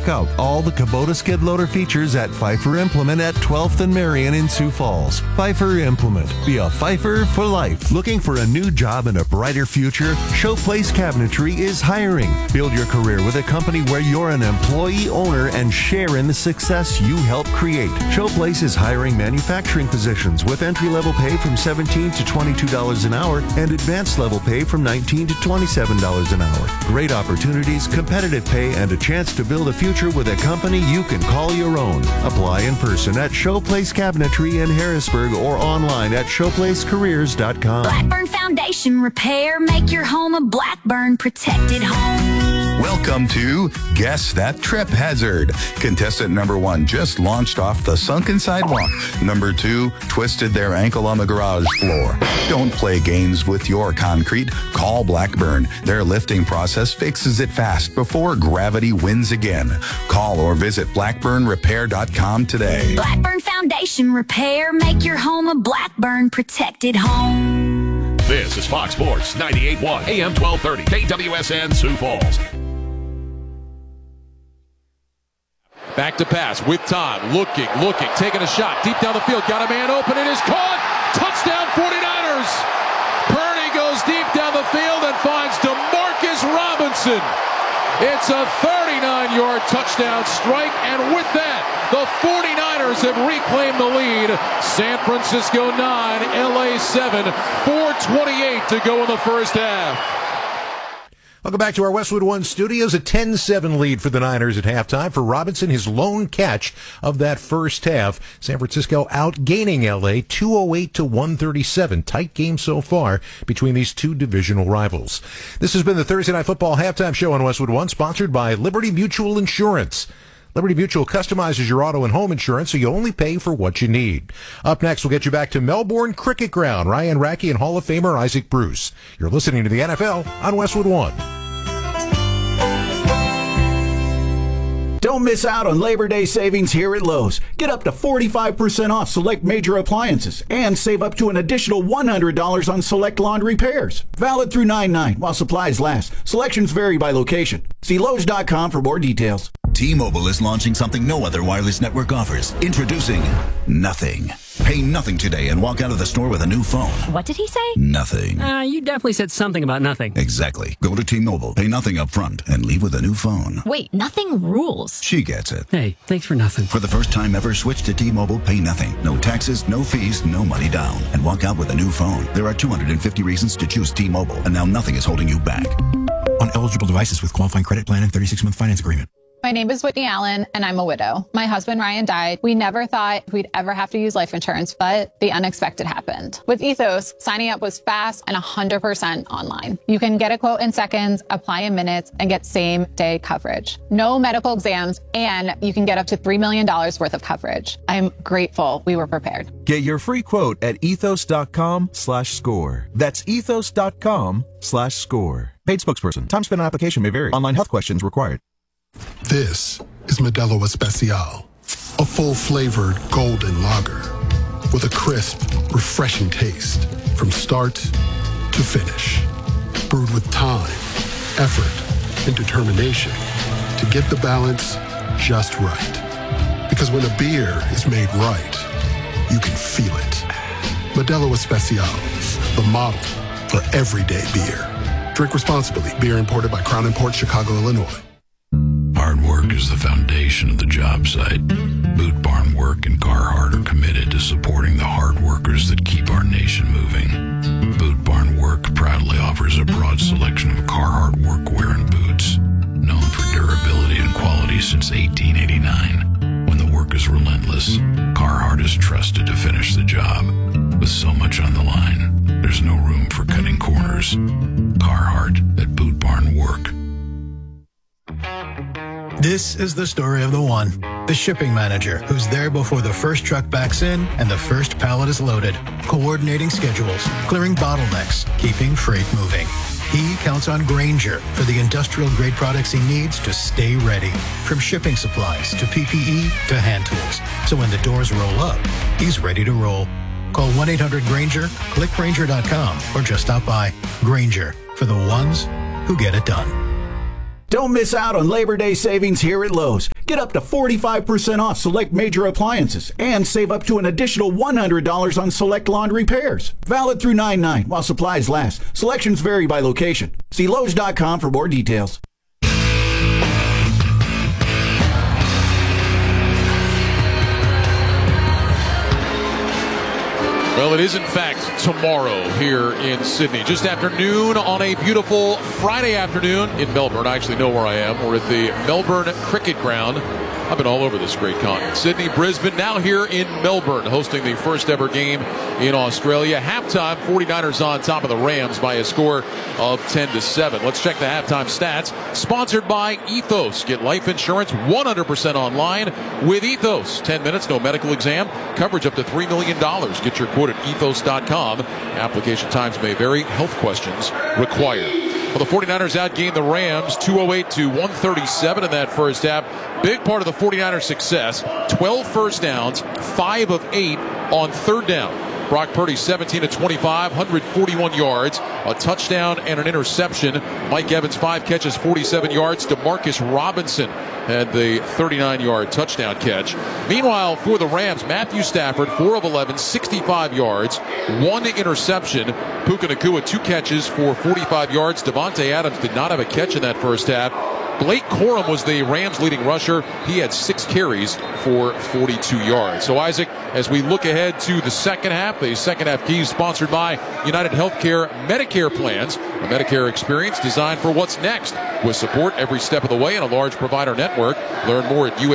Check out all the Kubota skid loader features at Pfeiffer Implement at 12th and Marion in Sioux Falls. Pfeiffer Implement. Be a Pfeiffer for life. Looking for a new job and a brighter future? Showplace Cabinetry is hiring. Build your career with a company where you're an employee owner and share in the success you help create. Showplace is hiring manufacturing positions with entry-level pay from $17 to $22 an hour and advanced level pay from $19 to $27 an hour. Great opportunities, competitive pay, and a chance to build a future with a company you can call your own. Apply in person at Showplace Cabinetry in Harrisburg or online at showplacecareers.com. Blackburn Foundation Repair. Make your home a Blackburn protected home. Welcome to Guess That Trip Hazard. Contestant number 1 just launched off the sunken sidewalk. Number 2 twisted their ankle on the garage floor. Don't play games with your concrete. Call Blackburn. Their lifting process fixes it fast before gravity wins again. Call or visit blackburnrepair.com today. Blackburn Foundation Repair. Make your home a Blackburn protected home. This is Fox Sports 98.1 AM 1230 KWSN Sioux Falls. Back to pass with time, looking, taking a shot deep down the field, got a man open, it is caught, touchdown 49ers. Purdy goes deep down the field and finds DeMarcus Robinson. It's a 39-yard touchdown strike, and with that, the 49ers have reclaimed the lead. San Francisco 9, LA 7, 4:28 to go in the first half. Welcome back to our Westwood One studios. A 10-7 lead for the Niners at halftime. For Robinson, his lone catch of that first half. San Francisco outgaining LA 208 to 137. Tight game so far between these two divisional rivals. This has been the Thursday Night Football halftime show on Westwood One, sponsored by Liberty Mutual Insurance. Liberty Mutual customizes your auto and home insurance so you only pay for what you need. Up next, we'll get you back to Melbourne Cricket Ground. Ryan Rackey and Hall of Famer Isaac Bruce. You're listening to the NFL on Westwood One. Don't miss out on Labor Day savings here at Lowe's. Get up to 45% off select major appliances and save up to an additional $100 on select laundry repairs. Valid through 9/9 while supplies last. Selections vary by location. See Lowe's.com for more details. T-Mobile is launching something no other wireless network offers. Introducing Nothing. Pay nothing today and walk out of the store with a new phone. What did he say? Nothing. You definitely said something about nothing. Exactly. Go to T-Mobile, pay nothing up front, and leave with a new phone. Wait, nothing rules. She gets it. Hey, thanks for nothing. For the first time ever, switch to T-Mobile, pay nothing. No taxes, no fees, no money down. And walk out with a new phone. There are 250 reasons to choose T-Mobile, and now nothing is holding you back. On eligible devices with qualifying credit plan and 36-month finance agreement. My name is Whitney Allen, and I'm a widow. My husband, Ryan, died. We never thought we'd ever have to use life insurance, but the unexpected happened. With Ethos, signing up was fast and 100% online. You can get a quote in seconds, apply in minutes, and get same-day coverage. No medical exams, and you can get up to $3 million worth of coverage. I'm grateful we were prepared. Get your free quote at ethos.com/score. That's ethos.com/score. Paid spokesperson. Time spent on application may vary. Online health questions required. This is Modelo Especial, a full-flavored golden lager with a crisp, refreshing taste from start to finish. Brewed with time, effort, and determination to get the balance just right. Because when a beer is made right, you can feel it. Modelo Especial, the model for everyday beer. Drink responsibly. Beer imported by Crown Imports, Chicago, Illinois. Hard work is the foundation of the job site. Boot Barn Work and Carhartt are committed to supporting the hard workers that keep our nation moving. Boot Barn Work proudly offers a broad selection of Carhartt workwear and boots, known for durability and quality since 1889. When the work is relentless, Carhartt is trusted to finish the job. With so much on the line, there's no room for cutting corners. Carhartt at Boot Barn Work. This is the story of the one, the shipping manager, who's there before the first truck backs in and the first pallet is loaded, coordinating schedules, clearing bottlenecks, keeping freight moving. He counts on Grainger for the industrial-grade products he needs to stay ready, from shipping supplies to PPE to hand tools. So when the doors roll up, he's ready to roll. Call 1-800-GRAINGER, click Grainger.com, or just stop by. Grainger, for the ones who get it done. Don't miss out on Labor Day savings here at Lowe's. Get up to 45% off select major appliances and save up to an additional $100 on select laundry repairs. Valid through 9/9 while supplies last. Selections vary by location. See Lowe's.com for more details. Well, it is, in fact, tomorrow here in Sydney. Just after noon on a beautiful Friday afternoon in Melbourne. I actually know where I am. We're at the Melbourne Cricket Ground. I've been all over this great continent. Sydney, Brisbane, now here in Melbourne, hosting the first ever game in Australia. Halftime, 49ers on top of the Rams by a score of 10-7. Let's check the halftime stats. Sponsored by Ethos. Get life insurance 100% online with Ethos. 10 minutes, no medical exam. Coverage up to $3 million. Get your quote at ethos.com. Application times may vary. Health questions required. Well, the 49ers outgained the Rams 208 to 137 in that first half. Big part of the 49ers' success, 12 first downs, 5 of 8 on third down. Brock Purdy 17 of 25, 141 yards, a touchdown and an interception. Mike Evans 5 catches, 47 yards. Demarcus Robinson had the 39-yard touchdown catch. Meanwhile, for the Rams, Matthew Stafford 4 of 11, 65 yards, 1 interception. Puka Nacua 2 catches for 45 yards. Devontae Adams did not have a catch in that first half. Blake Corum was the Rams' leading rusher. He had 6 carries for 42 yards. So, Isaac, as we look ahead to the second half, key sponsored by United Healthcare Medicare plans, a Medicare experience designed for what's next, with support every step of the way and a large provider network. Learn more at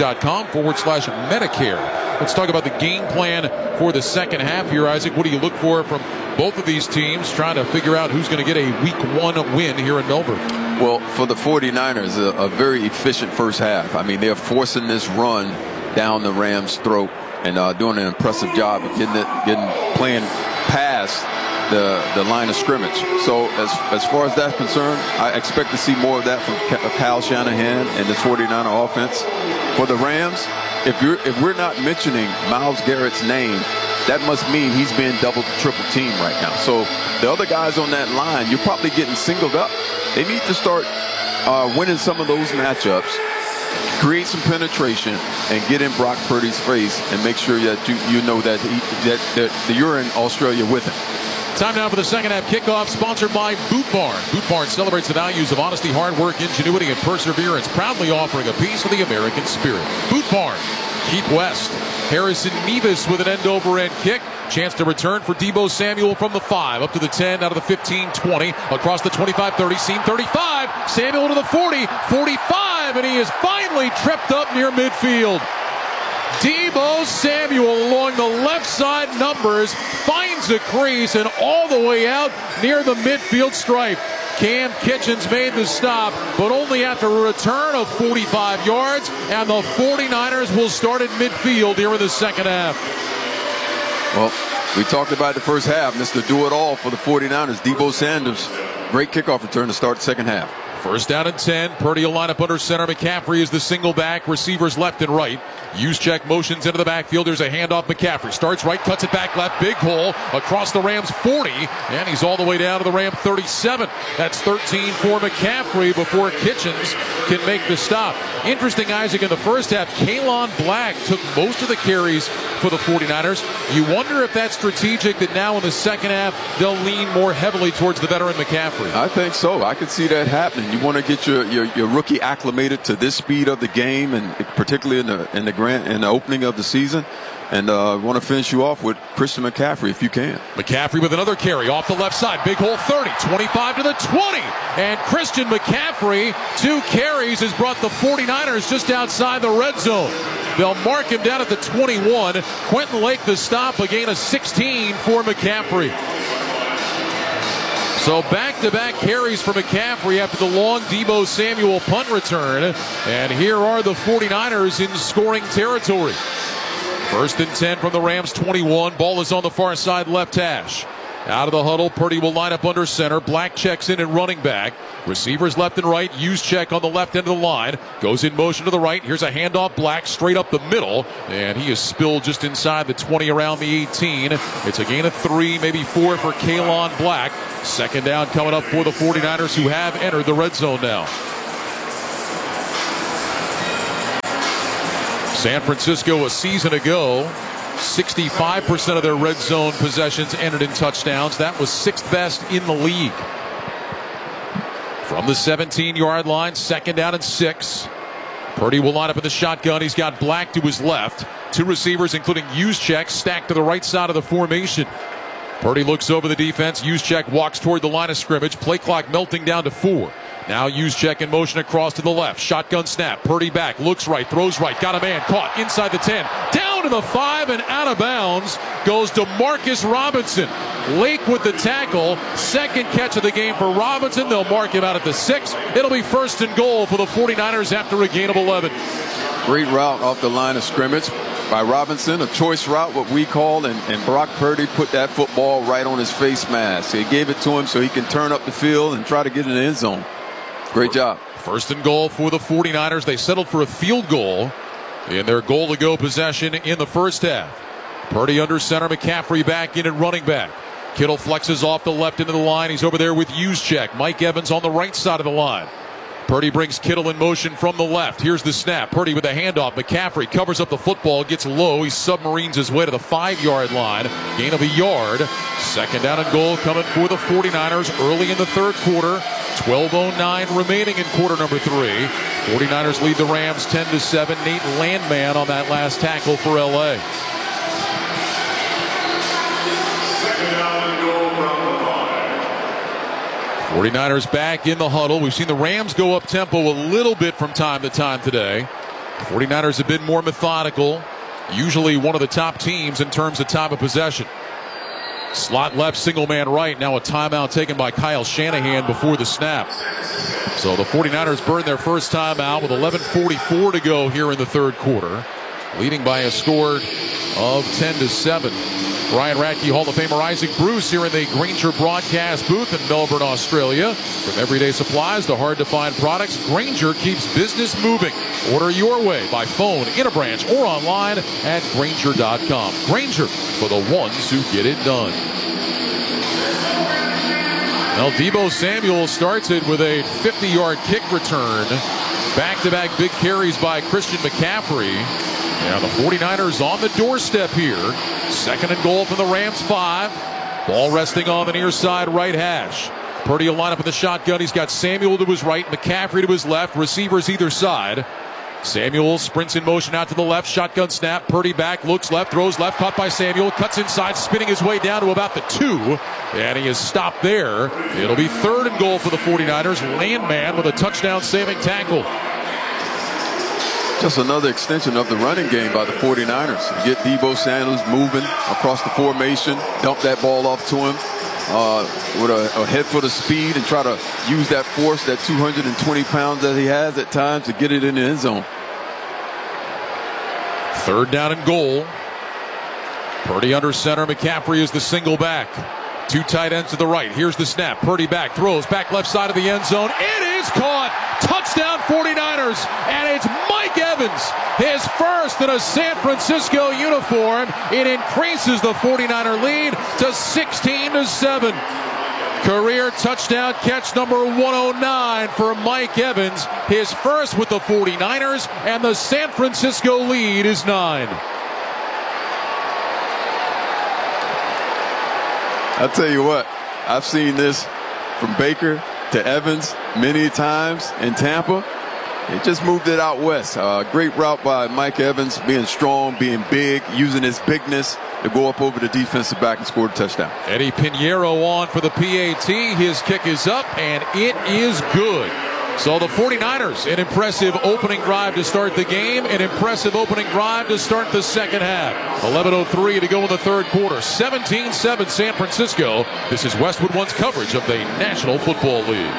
uhc.com/Medicare. Let's talk about the game plan for the second half here, Isaac. What do you look for from both of these teams trying to figure out who's going to get a Week 1 win here in Melbourne? Well, for the 49ers, a very efficient first half. I mean, they're forcing this run down the Rams' throat and doing an impressive job of playing past the line of scrimmage. So as far as that's concerned, I expect to see more of that from Kyle Shanahan and this 49er offense. For the Rams, if we're not mentioning Myles Garrett's name, that must mean he's being double, triple teamed right now. So the other guys on that line, you're probably getting singled up. They need to start winning some of those matchups, create some penetration, and get in Brock Purdy's face and make sure that you know that you're in Australia with him. Time now for the second half kickoff, sponsored by Boot Barn. Boot Barn celebrates the values of honesty, hard work, ingenuity, and perseverance, proudly offering a piece of the American spirit. Boot Barn. Keith West. Harrison Nevis with an end-over-end kick. Chance to return for Deebo Samuel from the 5, up to the 10, out of the 15, 20, across the 25, 30, seam 35. Samuel to the 40, 45, and he is finally tripped up near midfield. Deebo Samuel along the left side numbers finds a crease and all the way out near the midfield stripe. Cam Kitchens made the stop, but only after a return of 45 yards, and the 49ers will start at midfield here in the second half. Well, we talked about the first half. Mr. Do-It-All for the 49ers. Deebo Sanders, great kickoff return to start the second half. First down and 10. Purdy will line up under center. McCaffrey is the single back. Receivers left and right. Juszczyk motions into the backfield. There's a handoff. McCaffrey starts right, cuts it back left. Big hole across the Rams 40. And he's all the way down to the Ram 37. That's 13 for McCaffrey before Kitchens can make the stop. Interesting, Isaac, in the first half, Kalon Black took most of the carries for the 49ers. You wonder if that's strategic, that now in the second half they'll lean more heavily towards the veteran McCaffrey. I think so. I could see that happening. You want to get your rookie acclimated to this speed of the game, and particularly in the opening of the season. And want to finish you off with Christian McCaffrey if you can. McCaffrey with another carry off the left side. Big hole 30, 25 to the 20. And Christian McCaffrey, 2 carries, has brought the 49ers just outside the red zone. They'll mark him down at the 21. Quentin Lake the stop, a gain of 16 for McCaffrey. So back-to-back carries for McCaffrey after the long Deebo Samuel punt return. And here are the 49ers in scoring territory. First and 10 from the Rams 21. Ball is on the far side left hash. Out of the huddle, Purdy will line up under center. Black checks in at running back. Receivers left and right. Juszczyk on the left end of the line. Goes in motion to the right. Here's a handoff. Black straight up the middle. And he is spilled just inside the 20 around the 18. It's a gain of 3, maybe 4 for Kalon Black. Second down coming up for the 49ers, who have entered the red zone now. San Francisco a season ago, 65% of their red zone possessions ended in touchdowns. That was 6th best in the league. From the 17-yard line, 2nd down and 6. Purdy will line up in the shotgun. He's got Black to his left. 2 receivers, including Juszczyk, stacked to the right side of the formation. Purdy looks over the defense. Juszczyk walks toward the line of scrimmage. Play clock melting down to 4. Now Juszczyk in motion across to the left. Shotgun snap. Purdy back. Looks right. Throws right. Got a man. Caught inside the 10. Down to the 5 and out of bounds goes Demarcus Robinson. Lake with the tackle. 2nd catch of the game for Robinson. They'll mark him out at the 6. It'll be 1st and goal for the 49ers after a gain of 11. Great route off the line of scrimmage by Robinson, a choice route, what we call, and Brock Purdy put that football right on his face mask. He gave it to him so he can turn up the field and try to get in the end zone. Great job. 1st and goal for the 49ers. They settled for a field goal in their goal-to-go possession in the first half. Purdy under center, McCaffrey back in at running back. Kittle flexes off the left into the line. He's over there with Juszczyk. Mike Evans on the right side of the line. Purdy brings Kittle in motion from the left. Here's the snap. Purdy with a handoff. McCaffrey covers up the football, gets low. He submarines his way to the 5-yard line. Gain of a yard. 2nd down and goal coming for the 49ers early in the 3rd quarter. 12:09 remaining in quarter number 3. 49ers lead the Rams 10-7. Nate Landman on that last tackle for LA. 49ers back in the huddle. We've seen the Rams go up tempo a little bit from time to time today. The 49ers have been more methodical. Usually one of the top teams in terms of time of possession. Slot left, single man right. Now a timeout taken by Kyle Shanahan before the snap. So the 49ers burn their first timeout with 11:44 to go here in the 3rd quarter. Leading by a score of 10-7. Brian Radke, Hall of Famer Isaac Bruce here in the Grainger broadcast booth in Melbourne, Australia. From everyday supplies to hard-to-find products, Grainger keeps business moving. Order your way by phone, in a branch, or online at Grainger.com. Grainger, for the ones who get it done. Now Deebo Samuel starts it with a 50-yard kick return. Back-to-back big carries by Christian McCaffrey. Now the 49ers on the doorstep here. 2nd and goal from the Rams 5. Ball resting on the near side right hash. Purdy will line up in the shotgun. He's got Samuel to his right, McCaffrey to his left, receivers either side. Samuel sprints in motion out to the left. Shotgun snap. Purdy back, looks left, throws left, caught by Samuel. Cuts inside, spinning his way down to about the 2. And he is stopped there. It'll be 3rd and goal for the 49ers. Landman with a touchdown-saving tackle. Just another extension of the running game by the 49ers. Get Deebo Samuel moving across the formation, dump that ball off to him with a head foot of speed and try to use that force, that 220 pounds that he has at times, to get it in the end zone. 3rd down and goal. Purdy under center. McCaffrey is the single back. 2 tight ends to the right. Here's the snap. Purdy back, throws back left side of the end zone. It is caught. Touchdown 49ers. And it's Mike Evans, his first in a San Francisco uniform. It increases the 49er lead to 16-7. Career touchdown catch number 109 for Mike Evans. His first with the 49ers, and the San Francisco lead is 9. I'll tell you what, I've seen this from Baker to Evans many times in Tampa. He just moved it out west. Great route by Mike Evans, being strong, being big, using his bigness to go up over the defensive back and score the touchdown. Eddie Pinheiro on for the PAT. His kick is up, and it is good. So the 49ers, an impressive opening drive to start the game, an impressive opening drive to start the second half. 11:03 to go in the 3rd quarter. 17-7 San Francisco. This is Westwood One's coverage of the National Football League.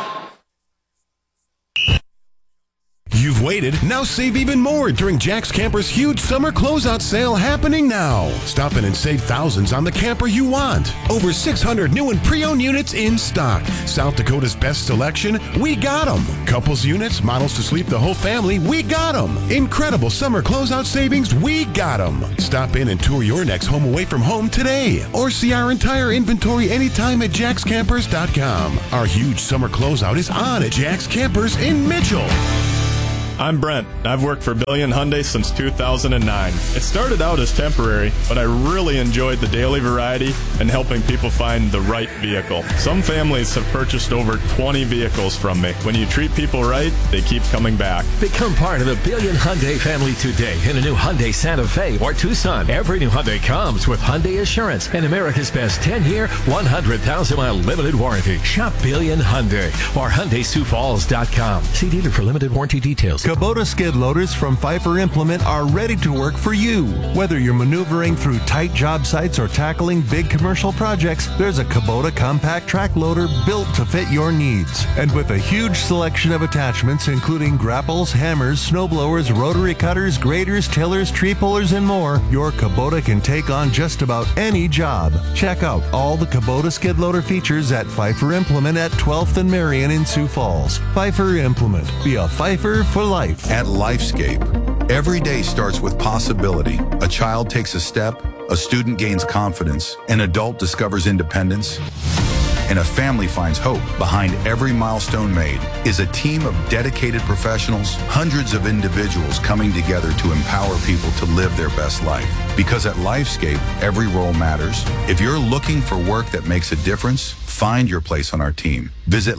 You've waited, now save even more during Jack's Camper's huge summer closeout sale happening now. Stop in and save thousands on the camper you want. Over 600 new and pre-owned units in stock. South Dakota's best selection, we got them. Couples units, models to sleep the whole family, we got them. Incredible summer closeout savings, we got them. Stop in and tour your next home away from home today. Or see our entire inventory anytime at jackscampers.com. Our huge summer closeout is on at Jack's Campers in Mitchell. I'm Brent. I've worked for Billion Hyundai since 2009. It started out as temporary, but I really enjoyed the daily variety and helping people find the right vehicle. Some families have purchased over 20 vehicles from me. When you treat people right, they keep coming back. Become part of the Billion Hyundai family today in a new Hyundai Santa Fe or Tucson. Every new Hyundai comes with Hyundai Assurance and America's best 10-year, 100,000-mile limited warranty. Shop Billion Hyundai or HyundaiSiouxFalls.com. See dealer for limited warranty details. Kubota skid loaders from Pfeiffer Implement are ready to work for you. Whether you're maneuvering through tight job sites or tackling big commercial projects, there's a Kubota compact track loader built to fit your needs. And with a huge selection of attachments, including grapples, hammers, snowblowers, rotary cutters, graders, tillers, tree pullers, and more, your Kubota can take on just about any job. Check out all the Kubota skid loader features at Pfeiffer Implement at 12th and Marion in Sioux Falls. Pfeiffer Implement. Be a Pfeiffer for life. At Lifescape, every day starts with possibility. A child takes a step, a student gains confidence, an adult discovers independence, and a family finds hope. Behind every milestone made is a team of dedicated professionals, hundreds of individuals coming together to empower people to live their best life. Because at Lifescape, every role matters. If you're looking for work that makes a difference, find your place on our team. Visit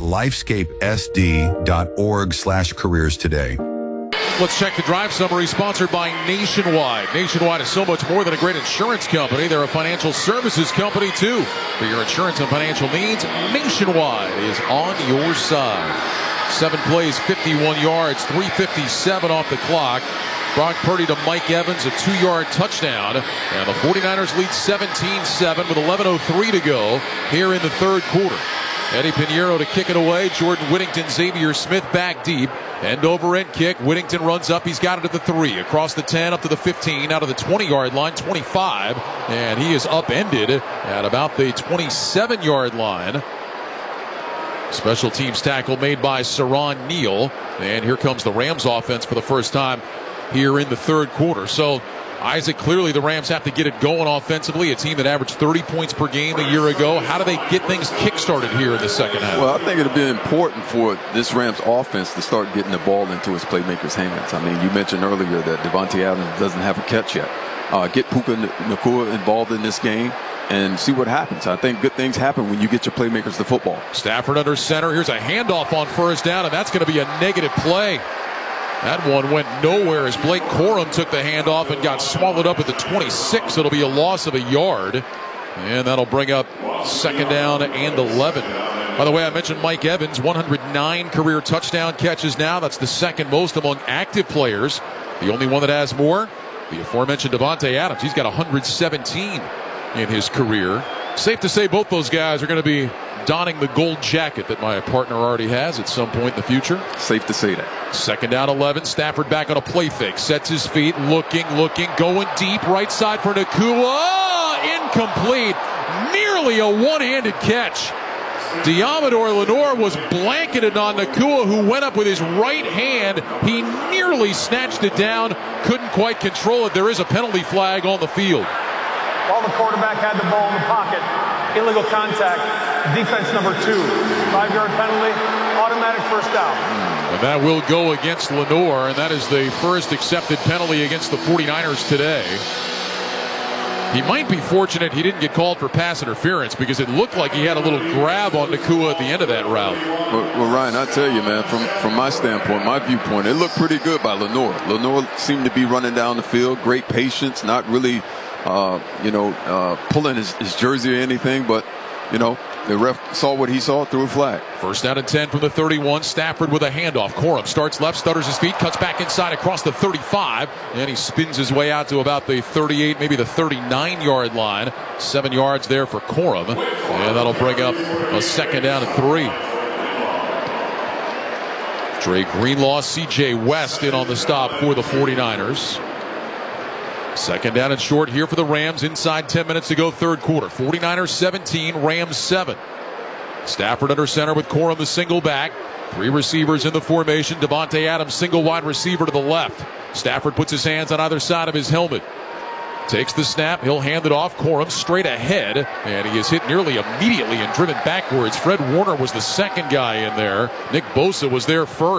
lifescapesd.org/careers today. Let's check the drive summary sponsored by Nationwide. Nationwide is so much more than a great insurance company. They're a financial services company, too. For your insurance and financial needs, Nationwide is on your side. 7 plays, 51 yards, 3:57 off the clock. Brock Purdy to Mike Evans, a 2-yard touchdown. And the 49ers lead 17-7 with 11:03 to go here in the third quarter. Eddie Pinheiro to kick it away. Jordan Whittington, Xavier Smith back deep. End over end kick. Whittington runs up. He's got it at the 3. Across the 10, up to the 15, out of the 20-yard line, 25. And he is upended at about the 27-yard line. Special teams tackle made by Saron Neal. And here comes the Rams offense for the first time here in the third quarter. So, Isaac, clearly the Rams have to get it going offensively, a team that averaged 30 points per game a year ago. How do they get things kick-started here in the second half? Well, I think it'll be important for this Rams offense to start getting the ball into its playmakers' hands. I mean, you mentioned earlier that Devontae Adams doesn't have a catch yet. Get Puka Nacua involved in this game and see what happens. I think good things happen when you get your playmakers the football. Stafford under center. Here's a handoff on first down, and that's going to be a negative play. That one went nowhere as Blake Corum took the handoff and got swallowed up at the 26. It'll be a loss of a yard. And that'll bring up second down and 11. By the way, I mentioned Mike Evans, 109 career touchdown catches now. That's the second most among active players. The only one that has more, the aforementioned Devontae Adams. He's got 117 in his career. Safe to say both those guys are going to be donning the gold jacket that my partner already has at some point in the future. Safe to say that. Second down 11. Stafford back on a play fake. Sets his feet. Looking. Going deep. Right side for Nacua. Incomplete. Nearly a one-handed catch. Diamador Lenore was blanketed on Nacua, who went up with his right hand. He nearly snatched it down. Couldn't quite control it. There is a penalty flag on the field. While the quarterback had the ball in the pocket, illegal contact, defense number 2, 5-yard penalty, automatic first down. And that will go against Lenore, and that is the first accepted penalty against the 49ers today. He might be fortunate he didn't get called for pass interference because it looked like he had a little grab on Nacua at the end of that route. Well, Ryan, I tell you, man, from my standpoint, my viewpoint, it looked pretty good by Lenore. Lenore seemed to be running down the field, great patience, not really pulling his jersey or anything, but, the ref saw what he saw, threw a flag. First down and 10 from the 31. Stafford with a handoff. Corum starts left, stutters his feet, cuts back inside across the 35, and he spins his way out to about the 38, maybe the 39-yard line. 7 yards there for Corum, and that'll bring up a second down and 3. Dre Greenlaw, C.J. West in on the stop for the 49ers. Second down and short here for the Rams. Inside 10 minutes to go, third quarter. 49ers 17, Rams 7. Stafford under center with Corum the single back. 3 receivers in the formation. Devontae Adams single wide receiver to the left. Stafford puts his hands on either side of his helmet. Takes the snap. He'll hand it off. Corum straight ahead. And he is hit nearly immediately and driven backwards. Fred Warner was the second guy in there. Nick Bosa was there first.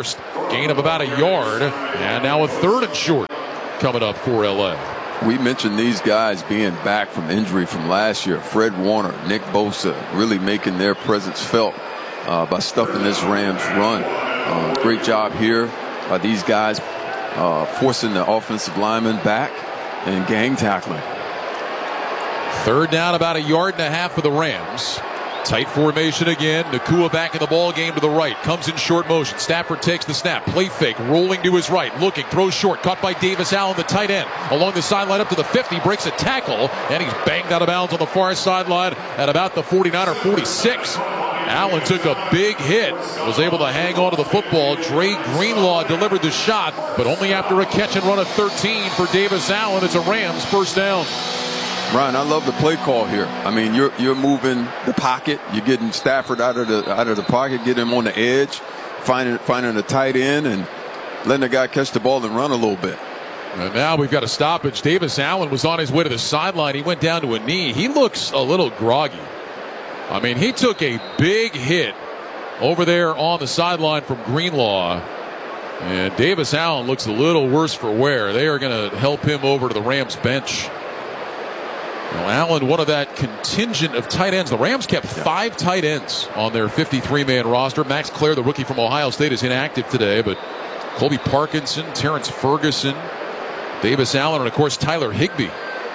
Gain of about a yard. And now a 3rd and short coming up for L.A. We mentioned these guys being back from injury from last year. Fred Warner, Nick Bosa, really making their presence felt by stuffing this Rams run. Great job here by these guys forcing the offensive linemen back and gang tackling. 3rd down, about a yard and a half for the Rams. Tight formation again. Nacua back in the ball game to the right. Comes in short motion. Stafford takes the snap. Play fake. Rolling to his right. Looking. Throws short. Caught by Davis Allen, the tight end. Along the sideline up to the 50. Breaks a tackle. And he's banged out of bounds on the far sideline at about the 49 or 46. Allen took a big hit. Was able to hang on to the football. Dre Greenlaw delivered the shot, but only after a catch and run of 13 for Davis Allen. It's a Rams 1st down. Ryan, I love the play call here. I mean, you're moving the pocket. You're getting Stafford out of the pocket, getting him on the edge, finding a tight end, and letting the guy catch the ball and run a little bit. And now we've got a stoppage. Davis Allen was on his way to the sideline. He went down to a knee. He looks a little groggy. I mean, he took a big hit over there on the sideline from Greenlaw. And Davis Allen looks a little worse for wear. They are going to help him over to the Rams bench. Well, Allen, one of that contingent of tight ends. The Rams kept 5 tight ends on their 53-man roster. Max Clare, the rookie from Ohio State, is inactive today, but Colby Parkinson, Terrence Ferguson, Davis Allen, and, of course, Tyler Higbee.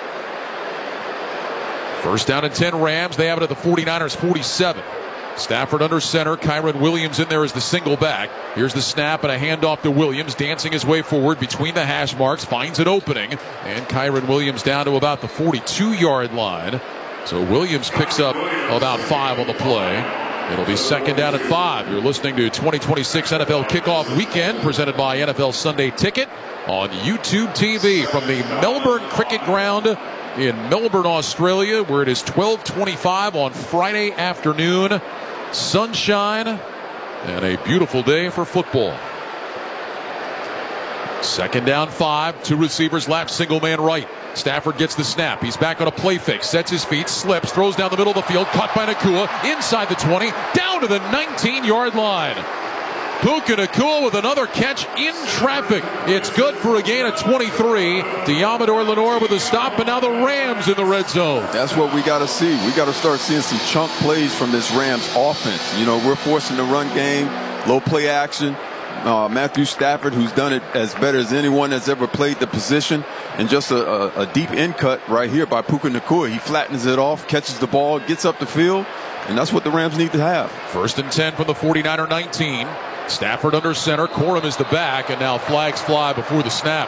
1st down and 10 Rams. They have it at the 49ers 47. Stafford under center. Kyren Williams in there as the single back. Here's the snap and a handoff to Williams, dancing his way forward between the hash marks, finds an opening, and Kyren Williams down to about the 42-yard line. So Williams picks up about 5 on the play. It'll be 2nd down and 5. You're listening to 2026 NFL Kickoff Weekend, presented by NFL Sunday Ticket on YouTube TV from the Melbourne Cricket Ground in Melbourne, Australia, where it is 12:25 on Friday afternoon. Sunshine and a beautiful day for football. 2nd down 5. 2 receivers left, single man right. Stafford gets the snap. He's back on a play fake. Sets his feet, slips, throws down the middle of the field. Caught by Nacua. Inside the 20. Down to the 19-yard line. Puka Nacua with another catch in traffic. It's good for a gain of 23. Diamador Lenore with a stop, and now the Rams in the red zone. That's what we got to see. We got to start seeing some chunk plays from this Rams offense. You know, we're forcing the run game, low play action. Matthew Stafford, who's done it as better as anyone that's ever played the position, and just a deep in cut right here by Puka Nacua. He flattens it off, catches the ball, gets up the field, and that's what the Rams need to have. 1st and 10 from the 49er 19. Stafford under center. Corum is the back, and now flags fly before the snap.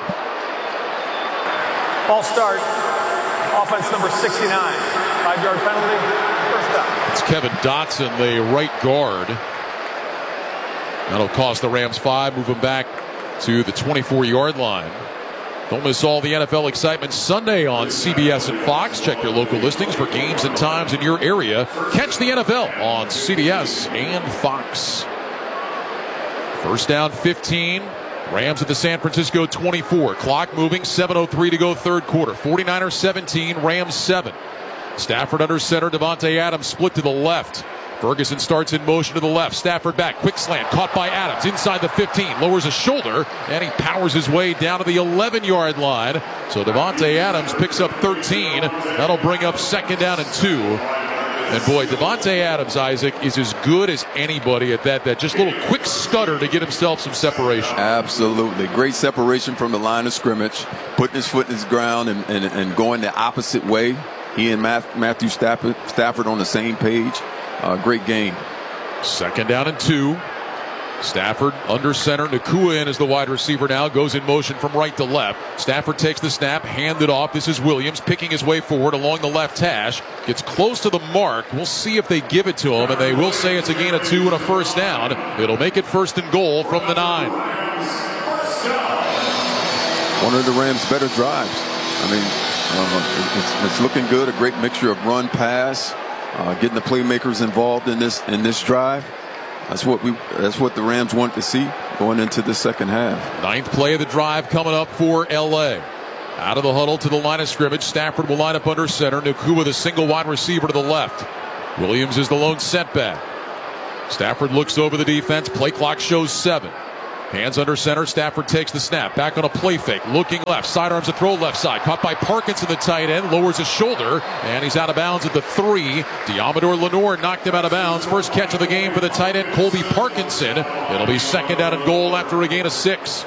Ball start. Offense number 69. 5-yard penalty. 1st down. It's Kevin Dotson, the right guard. That'll cost the Rams 5. Move them back to the 24-yard line. Don't miss all the NFL excitement Sunday on CBS and Fox. Check your local listings for games and times in your area. Catch the NFL on CBS and Fox. 1st down 15. Rams at the San Francisco 24. Clock moving. 7:03 to go 3rd quarter. 49ers 17. Rams 7. Stafford under center. Davante Adams split to the left. Ferguson starts in motion to the left. Stafford back. Quick slant. Caught by Adams. Inside the 15. Lowers a shoulder. And he powers his way down to the 11-yard line. So Davante Adams picks up 13. That'll bring up 2nd down and 2. And boy, Davante Adams, Isaac, is as good as anybody at that just little quick stutter to get himself some separation. Absolutely. Great separation from the line of scrimmage, putting his foot in his ground and going the opposite way. He and Matthew Stafford on the same page. Great game. 2nd down and 2. Stafford under center. Nacua in as the wide receiver now. Goes in motion from right to left. Stafford takes the snap, handed off. This is Williams picking his way forward along the left hash. Gets close to the mark. We'll see if they give it to him, and they will say it's a gain of 2 and a 1st down. It'll make it 1st and goal from the 9. One of the Rams' better drives. I mean, it's looking good. A great mixture of run, pass, getting the playmakers involved in this drive. That's what the Rams want to see going into the second half. 9th play of the drive coming up for L.A. Out of the huddle to the line of scrimmage. Stafford will line up under center. Nacua with a single wide receiver to the left. Williams is the lone setback. Stafford looks over the defense. Play clock shows 7. Hands under center. Stafford takes the snap. Back on a play fake. Looking left. Sidearms a throw left side. Caught by Parkinson, the tight end. Lowers his shoulder. And he's out of bounds at the 3. Diamador Lenore knocked him out of bounds. First catch of the game for the tight end, Colby Parkinson. It'll be second down and goal after a gain of 6.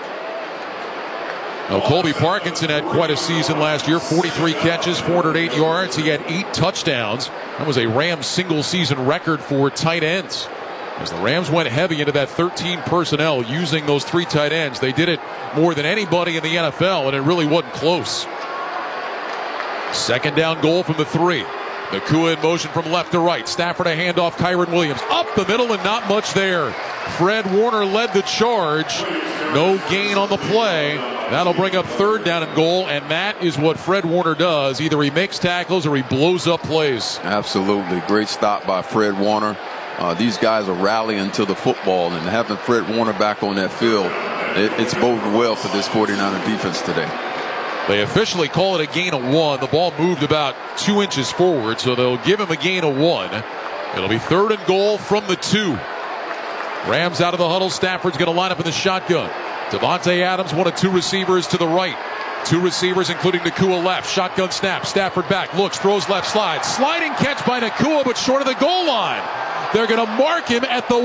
Now, Colby Parkinson had quite a season last year. 43 catches, 408 yards. He had 8 touchdowns. That was a Rams single-season record for tight ends. As the Rams went heavy into that 13 personnel using those 3 tight ends, they did it more than anybody in the NFL, and it really wasn't close. Second down goal from the 3. Nakua in motion from left to right. Stafford a handoff. Kyron Williams up the middle and not much there. Fred Warner led the charge. No gain on the play. That'll bring up third down and goal, and that is what Fred Warner does. Either he makes tackles or he blows up plays. Absolutely. Great stop by Fred Warner. These guys are rallying to the football, and having Fred Warner back on that field, it's boding well for this 49er defense today. They officially call it a gain of 1. The ball moved about 2 inches forward, so they'll give him a gain of 1. It'll be third and goal from the 2. Rams out of the huddle. Stafford's going to line up in the shotgun. Devontae Adams, one of 2 receivers to the right. 2 receivers, including Nakua left. Shotgun snap. Stafford back. Looks, throws left, slides. Sliding catch by Nakua, but short of the goal line. They're going to mark him at the 1.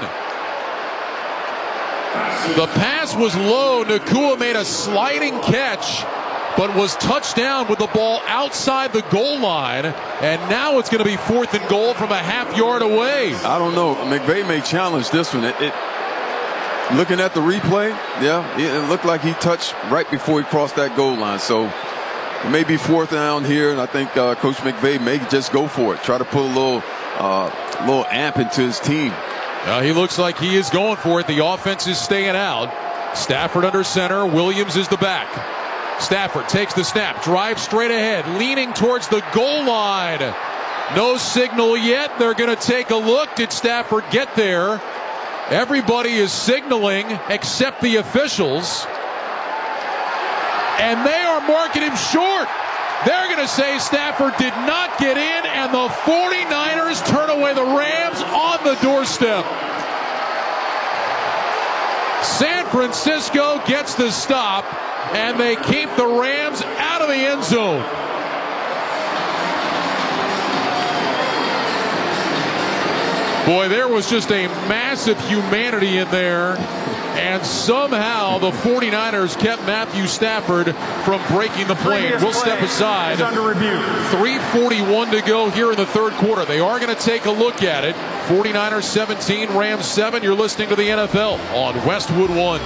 The pass was low. Nakua made a sliding catch, but was touched down with the ball outside the goal line. And now it's going to be fourth and goal from a half yard away. I don't know. McVay may challenge this one. Looking at the replay, it looked like he touched right before he crossed that goal line. So it may be fourth down here, and I think Coach McVay may just go for it. Try to put a little amp into his team. He looks like he is going for it. The offense is staying out. Stafford under center. Williams is the back. Stafford takes the snap, drives straight ahead, leaning towards the goal line. No signal yet. They're going to take a look. Did Stafford get there? Everybody is signaling except the officials. And they are marking him short. They're going to say Stafford did not get in, and the 49ers turn away the Rams on the doorstep. San Francisco gets the stop, and they keep the Rams out of the end zone. Boy, there was just a massive humanity in there, and somehow the 49ers kept Matthew Stafford from breaking the plane. We'll step aside. Under review. 3:41 to go here in the third quarter. They are going to take a look at it. 49ers 17, Rams 7. You're listening to the NFL on Westwood One.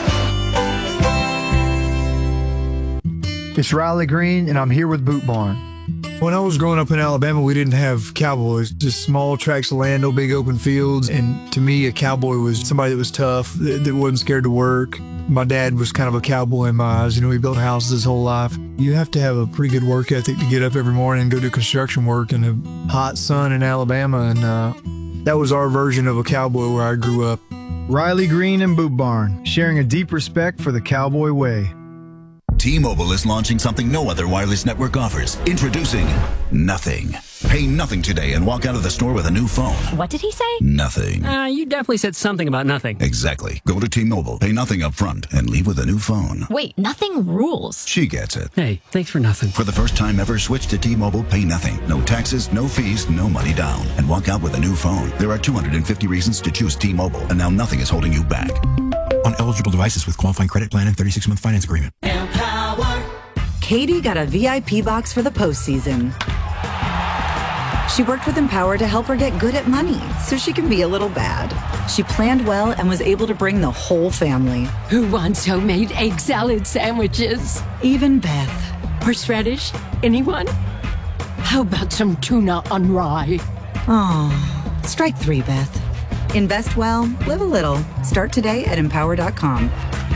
It's Riley Green, and I'm here with Boot Barn. When I was growing up in Alabama, we didn't have cowboys, just small tracts of land, no big open fields. And to me, a cowboy was somebody that was tough, that wasn't scared to work. My dad was kind of a cowboy in my eyes. You know, he built houses his whole life. You have to have a pretty good work ethic to get up every morning and go do construction work in the hot sun in Alabama. And that was our version of a cowboy where I grew up. Riley Green and Boot Barn, sharing a deep respect for the cowboy way. T-Mobile is launching something no other wireless network offers. Introducing Nothing. Pay nothing today and walk out of the store with a new phone. What did he say? Nothing. You definitely said something about nothing. Exactly. Go to T-Mobile, pay nothing up front, and leave with a new phone. Wait, nothing rules. She gets it. Hey, thanks for nothing. For the first time ever, switch to T-Mobile, pay nothing. No taxes, no fees, no money down. And walk out with a new phone. There are 250 reasons to choose T-Mobile, and now nothing is holding you back. On eligible devices with qualifying credit plan and 36-month finance agreement. Katie got a VIP box for the postseason. She worked with Empower to help her get good at money so she can be a little bad. She planned well and was able to bring the whole family. Who wants homemade egg salad sandwiches? Even Beth. Horseradish? Anyone? How about some tuna on rye? Oh, strike 3, Beth. Invest well, live a little. Start today at Empower.com.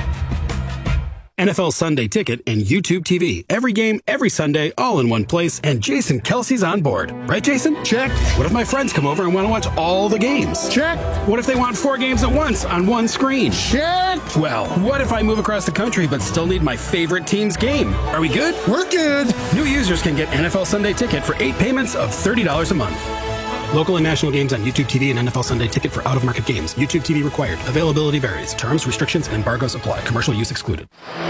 NFL Sunday Ticket and YouTube TV. Every game, every Sunday, all in one place, and Jason Kelsey's on board. Right, Jason? Check. What if my friends come over and want to watch all the games? Check. What if they want 4 games at once on one screen? Check. Well, what if I move across the country but still need my favorite team's game? Are we good? We're good. New users can get NFL Sunday Ticket for 8 payments of $30 a month. Local and national games on YouTube TV and NFL Sunday Ticket for out-of-market games. YouTube TV required. Availability varies. Terms, restrictions, and embargoes apply. Commercial use excluded.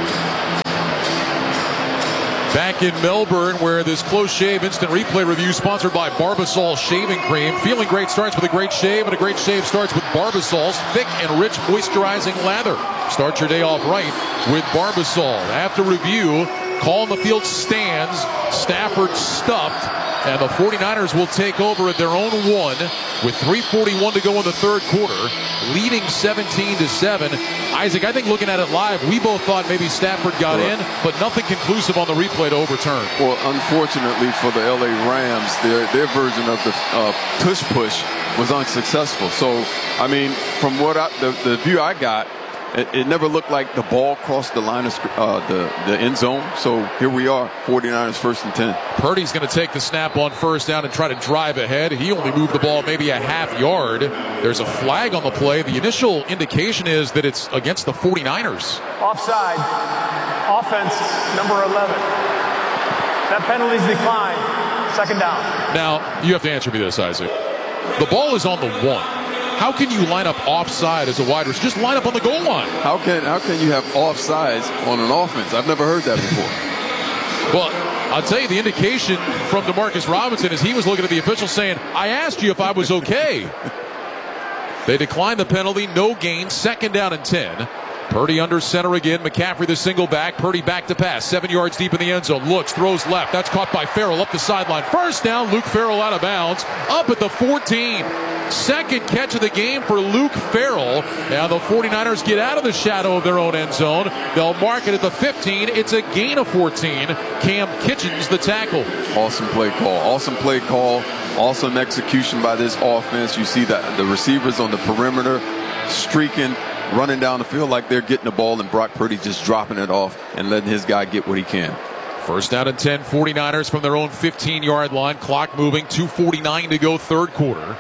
Back in Melbourne, where this Close Shave Instant Replay review sponsored by Barbasol Shaving Cream. Feeling great starts with a great shave, and a great shave starts with Barbasol's thick and rich moisturizing lather. Start your day off right with Barbasol. After review, call in the field stands. Stafford stuffed, and the 49ers will take over at their own 1 with 3:41 to go in the third quarter, leading 17-7. Isaac, I think looking at it live, we both thought maybe Stafford got in, but nothing conclusive on the replay to overturn. Well, unfortunately for the LA Rams, their version of the tush-push was unsuccessful. So, I mean, from what the view I got, it never looked like the ball crossed the line of the end zone. So here we are, 49ers 1st and 10. Purdy's going to take the snap on first down and try to drive ahead. He only moved the ball maybe a half yard. There's a flag on the play. The initial indication is that it's against the 49ers. Offside. Offense, number 11. That penalty's declined. 2nd down. Now, you have to answer me this, Isaac. The ball is on the 1. How can you line up offside as a wide receiver? Just line up on the goal line. How can you have offsides on an offense? I've never heard that before. Well, I'll tell you, the indication from DeMarcus Robinson is he was looking at the official saying, I asked you if I was okay. They declined the penalty, no gain, 2nd down and 10. Purdy under center again. McCaffrey the single back. Purdy back to pass. 7 yards deep in the end zone. Looks, throws left. That's caught by Farrell up the sideline. First down, Luke Farrell out of bounds. Up at the 14. Second catch of the game for Luke Farrell. Now the 49ers get out of the shadow of their own end zone. They'll mark it at the 15. It's a gain of 14. Cam Kitchens the tackle. Awesome play call. Awesome play call. Awesome execution by this offense. You see that the receivers on the perimeter streaking, running down the field like they're getting the ball, and Brock Purdy just dropping it off and letting his guy get what he can. First down and 10, 49ers from their own 15-yard line. Clock moving, 2:49 to go third quarter.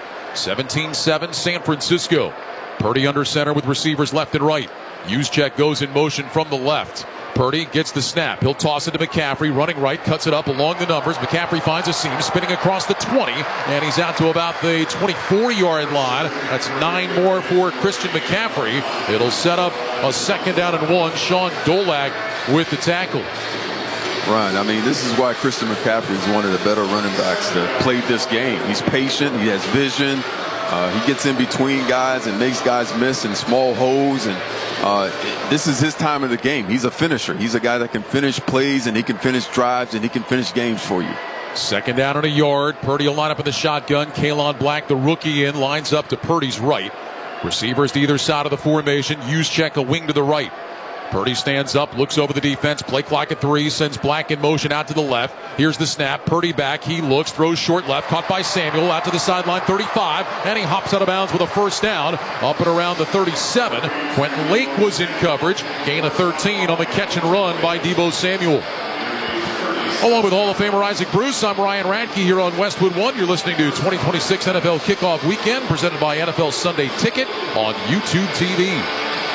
17-7 San Francisco. Purdy under center with receivers left and right. Juszczyk goes in motion from the left. Purdy gets the snap. He'll toss it to McCaffrey, running right, cuts it up along the numbers. McCaffrey finds a seam, spinning across the 20, and he's out to about the 24-yard line. That's 9 more for Christian McCaffrey. It'll set up a 2nd down and 1. Sean Dolak with the tackle. Right. I mean, this is why Christian McCaffrey is one of the better running backs that played this game. He's patient. He has vision. He gets in between guys and makes guys miss in small holes. And this is his time of the game. He's a finisher. He's a guy that can finish plays, and he can finish drives, and he can finish games for you. 2nd down and a yard. Purdy will line up in the shotgun. Kalon Black, the rookie, lines up to Purdy's right. Receivers to either side of the formation. Juszczyk a wing to the right. Purdy stands up, looks over the defense, play clock at 3, sends Black in motion out to the left. Here's the snap, Purdy back, he looks, throws short left, caught by Samuel, out to the sideline, 35, and he hops out of bounds with a first down, up and around the 37. Quentin Lake was in coverage, gain of 13 on the catch and run by Deebo Samuel. Along with Hall of Famer Isaac Bruce, I'm Ryan Radke here on Westwood One. You're listening to 2026 NFL Kickoff Weekend, presented by NFL Sunday Ticket on YouTube TV.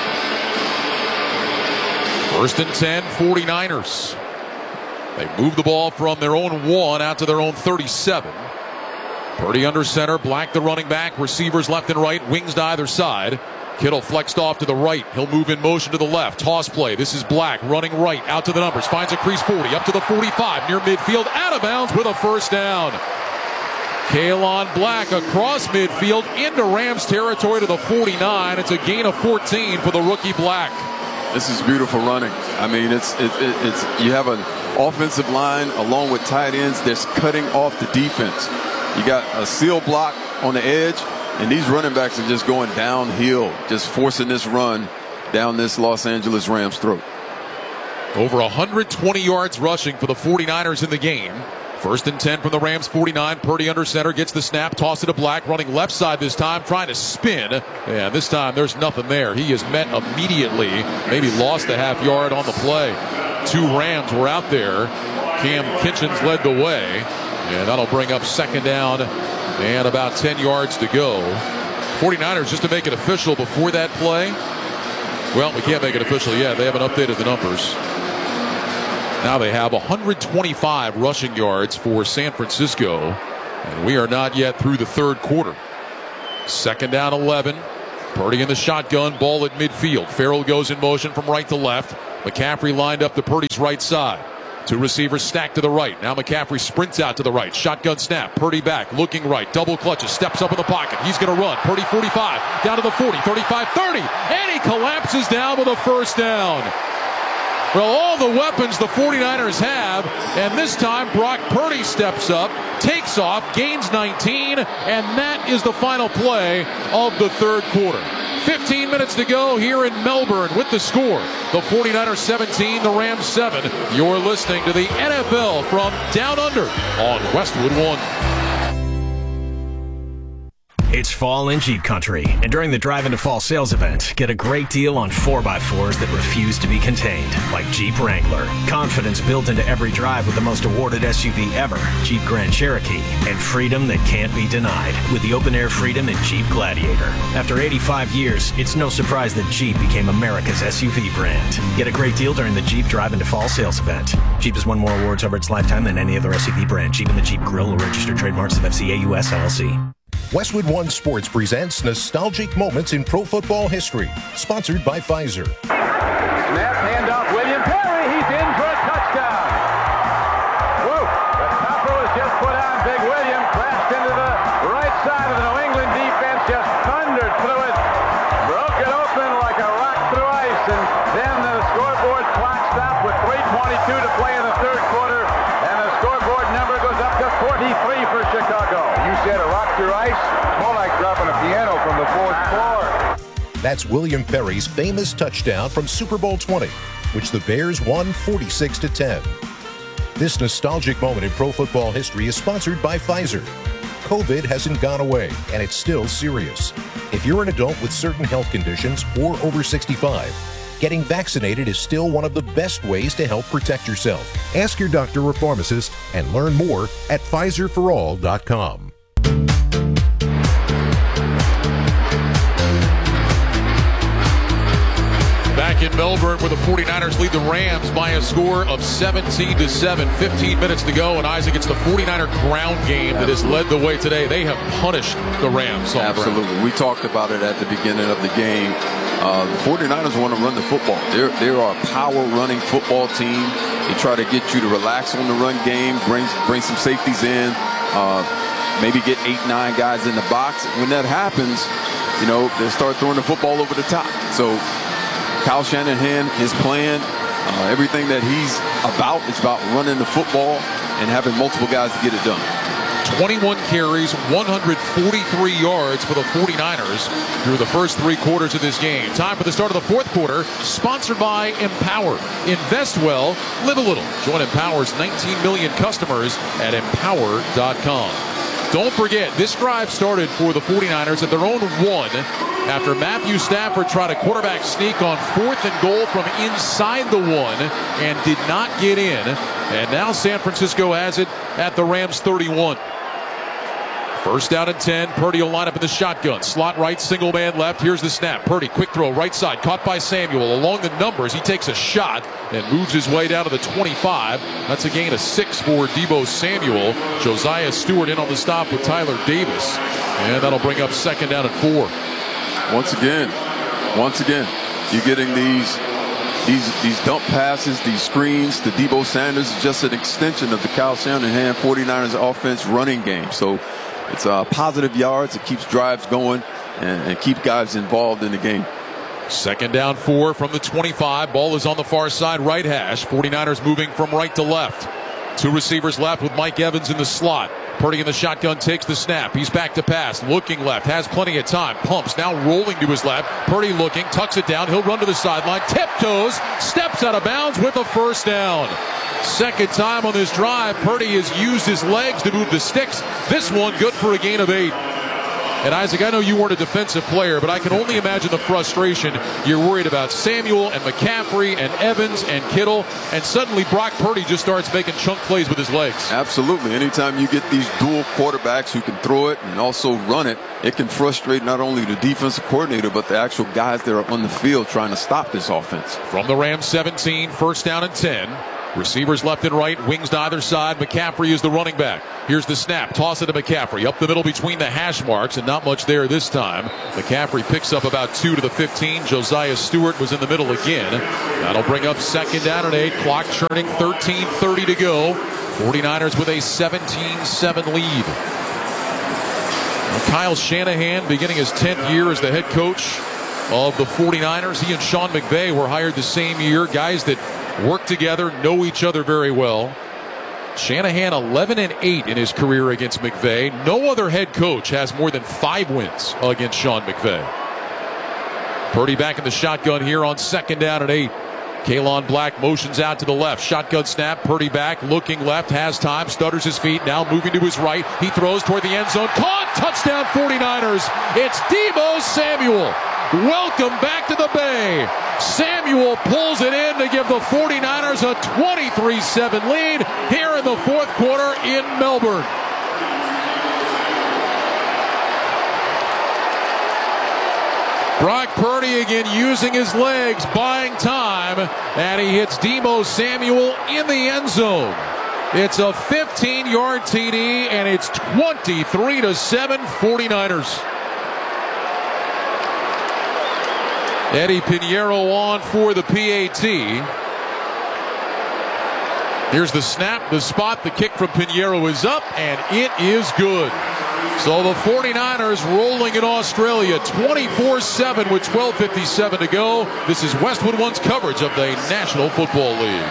1st and 10, 49ers. They move the ball from their own 1 out to their own 37. Purdy under center, Black the running back, receivers left and right, wings to either side. Kittle flexed off to the right. He'll move in motion to the left. Toss play. This is Black running right out to the numbers. Finds a crease 40 up to the 45 near midfield. Out of bounds with a first down. Kalon Black across midfield into Rams territory to the 49. It's a gain of 14 for the rookie Black. This is beautiful running. I mean, it's you have an offensive line along with tight ends that's cutting off the defense. You got a seal block on the edge, and these running backs are just going downhill, just forcing this run down this Los Angeles Rams throat. Over 120 yards rushing for the 49ers in the game. 1st and 10 from the Rams 49. Purdy under center, gets the snap, toss it to Black, running left side this time, trying to spin. And this time there's nothing there. He is met immediately, maybe lost a half yard on the play. 2 Rams were out there. Cam Kitchens led the way. And that'll bring up 2nd down and about 10 yards to go. 49ers, just to make it official before that play. Well, we can't make it official yet. They haven't updated the numbers. Now they have 125 rushing yards for San Francisco And we are not yet through the third quarter. 2nd down 11. Purdy in the shotgun, ball at midfield. Farrell goes in motion from right to left. McCaffrey lined up to Purdy's right side. 2 receivers stacked to the right. Now McCaffrey sprints out to the right. Shotgun snap. Purdy back, looking right. Double clutches, steps up in the pocket. He's going to run. Purdy 45, down to the 40, 35, 30. And he collapses down with a first down. Well, all the weapons the 49ers have, and this time Brock Purdy steps up, takes off, gains 19, and that is the final play of the third quarter. 15 minutes to go here in Melbourne with the score. The 49ers 17, the Rams 7. You're listening to the NFL from Down Under on Westwood One. It's fall in Jeep Country, and during the Drive Into Fall sales event, get a great deal on 4x4s that refuse to be contained, like Jeep Wrangler. Confidence built into every drive with the most awarded SUV ever, Jeep Grand Cherokee, and freedom that can't be denied with the open-air freedom in Jeep Gladiator. After 85 years, it's no surprise that Jeep became America's SUV brand. Get a great deal during the Jeep Drive Into Fall sales event. Jeep has won more awards over its lifetime than any other SUV brand. Jeep and the Jeep Grill are registered trademarks of FCA US LLC. Westwood One Sports presents Nostalgic Moments in Pro Football History, sponsored by Pfizer. Snap, handoff, William Perry, he's in for a touchdown. Whoa, the topper was just put on. Big William crashed into the right side of the New England defense, just thundered through it, broke it open like a rock through ice, and then the scoreboard clock stopped with 3:22 to play in the third quarter, and the scoreboard number goes up to 43 for Chicago. You said a rock through ice? More like dropping a piano from the fourth floor. That's William Perry's famous touchdown from Super Bowl 20, which the Bears won 46-10. This nostalgic moment in pro football history is sponsored by Pfizer. COVID hasn't gone away, and it's still serious. If you're an adult with certain health conditions or over 65, getting vaccinated is still one of the best ways to help protect yourself. Ask your doctor or pharmacist and learn more at PfizerForAll.com. Back in Melbourne where the 49ers lead the Rams by a score of 17-7. 15 minutes to go, and Isaac, it's the 49er ground game that has led the way today. They have punished the Rams. Absolutely. We talked about it at the beginning of the game. The 49ers want to run the football. They're a power running football team. They try to get you to relax on the run game, bring some safeties in, maybe get 8-9 guys in the box. When that happens, they start throwing the football over the top. So Kyle Shanahan, his plan, everything that he's about is about running the football and having multiple guys to get it done. 21 carries, 143 yards for the 49ers through the first 3 quarters of this game. Time for the start of the fourth quarter, sponsored by Empower. Invest well, live a little. Join Empower's 19 million customers at empower.com. Don't forget, this drive started for the 49ers at their own 1 after Matthew Stafford tried a quarterback sneak on 4th and goal from inside the 1 and did not get in. And now San Francisco has it at the Rams 31. First down and 10. Purdy will line up in the shotgun. Slot right, single man left. Here's the snap. Purdy, quick throw, right side. Caught by Samuel. Along the numbers, he takes a shot and moves his way down to the 25. That's a gain of 6 for Deebo Samuel. Josiah Stewart in on the stop with Tyler Davis. And that'll bring up 2nd down and 4. Once again, you're getting these dump passes, these screens to Deebo Sanders is just an extension of the Kyle Shanahan 49ers offense running game. So it's positive yards. It keeps drives going and keep guys involved in the game. 2nd down 4 from the 25. Ball is on the far side, right hash. 49ers moving from right to left. 2 receivers left with Mike Evans in the slot. Purdy in the shotgun takes the snap. He's back to pass, looking left, has plenty of time. Pumps, now rolling to his left. Purdy looking, tucks it down. He'll run to the sideline, tiptoes, steps out of bounds with a first down. 2nd time on this drive, Purdy has used his legs to move the sticks. This one good for a gain of 8. And Isaac, I know you weren't a defensive player, but I can only imagine the frustration. You're worried about Samuel and McCaffrey and Evans and Kittle, and suddenly Brock Purdy just starts making chunk plays with his legs. Absolutely. Anytime you get these dual quarterbacks who can throw it and also run it, it can frustrate not only the defensive coordinator, but the actual guys that are on the field trying to stop this offense. From the Rams 17, 1st down and 10. Receivers left and right, wings to either side. McCaffrey is the running back. Here's the snap. Toss it to McCaffrey. Up the middle between the hash marks, and not much there this time. McCaffrey picks up about 2 to the 15. Josiah Stewart was in the middle again. That'll bring up 2nd down and 8. Clock churning, 13:30 to go. 49ers with a 17-7 lead. Now, Kyle Shanahan beginning his 10th year as the head coach of the 49ers. He and Sean McVay were hired the same year. Guys that work together, know each other very well. Shanahan 11-8 in his career against McVay. No other head coach has more than 5 wins against Sean McVay. Purdy back in the shotgun here on 2nd down and 8. Kalon Black motions out to the left. Shotgun snap. Purdy back, looking left, has time, stutters his feet, now moving to his right. He throws toward the end zone. Caught! Touchdown 49ers. It's Deebo Samuel. Welcome back to the Bay. Samuel pulls it in to give the 49ers a 23-7 lead here in the 4th quarter in Melbourne. Brock Purdy again using his legs, buying time, and he hits Deebo Samuel in the end zone. It's a 15-yard TD, and it's 23-7 49ers. Eddie Pinheiro on for the PAT. Here's the snap, the spot, the kick from Pinheiro is up, and it is good. So the 49ers rolling in Australia 24-7 with 12:57 to go. This is Westwood One's coverage of the National Football League.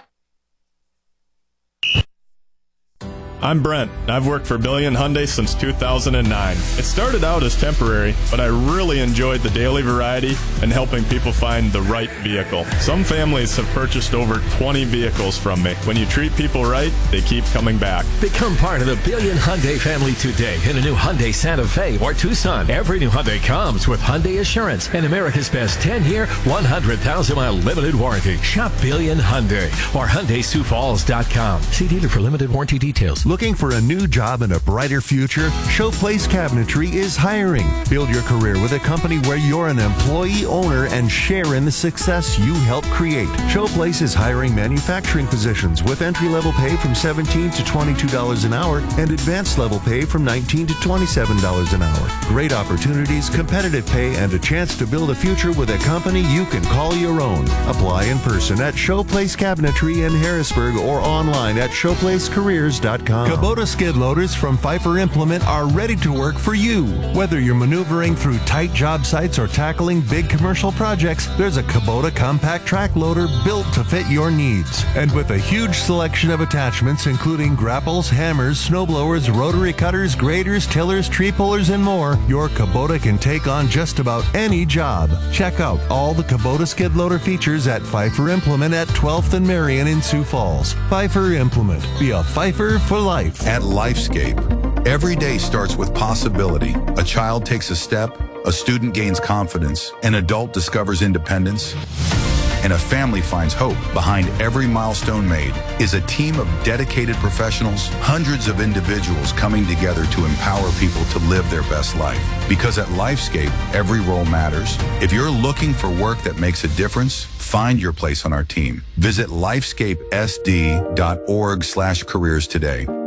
I'm Brent. I've worked for Billion Hyundai since 2009. It started out as temporary, but I really enjoyed the daily variety and helping people find the right vehicle. Some families have purchased over 20 vehicles from me. When you treat people right, they keep coming back. Become part of the Billion Hyundai family today in a new Hyundai Santa Fe or Tucson. Every new Hyundai comes with Hyundai Assurance and America's best 10-year, 100,000-mile limited warranty. Shop Billion Hyundai or HyundaiSiouxFalls.com. See dealer for limited warranty details. Looking for a new job and a brighter future? Showplace Cabinetry is hiring. Build your career with a company where you're an employee owner and share in the success you help create. Showplace is hiring manufacturing positions with entry-level pay from $17 to $22 an hour and advanced level pay from $19 to $27 an hour. Great opportunities, competitive pay, and a chance to build a future with a company you can call your own. Apply in person at Showplace Cabinetry in Harrisburg or online at showplacecareers.com. Kubota skid loaders from Pfeiffer Implement are ready to work for you. Whether you're maneuvering through tight job sites or tackling big commercial projects, there's a Kubota compact track loader built to fit your needs. And with a huge selection of attachments including grapples, hammers, snowblowers, rotary cutters, graders, tillers, tree pullers, and more, your Kubota can take on just about any job. Check out all the Kubota skid loader features at Pfeiffer Implement at 12th and Marion in Sioux Falls. Pfeiffer Implement. Be a Pfeiffer for life. At Lifescape, every day starts with possibility. A child takes a step, a student gains confidence, an adult discovers independence, and a family finds hope. Behind every milestone made is a team of dedicated professionals, hundreds of individuals coming together to empower people to live their best life. Because at Lifescape, every role matters. If you're looking for work that makes a difference, find your place on our team. Visit lifescapesd.org/careers today.